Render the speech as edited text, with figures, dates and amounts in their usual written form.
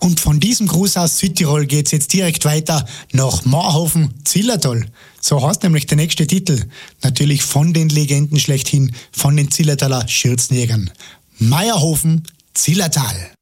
Und von diesem Gruß aus Südtirol geht's jetzt direkt weiter nach Marhofen, Zillertal. So heißt nämlich der nächste Titel. Natürlich von den Legenden schlechthin, von den Zillertaler Schürzenjägern. Meierhofen, Zillertal.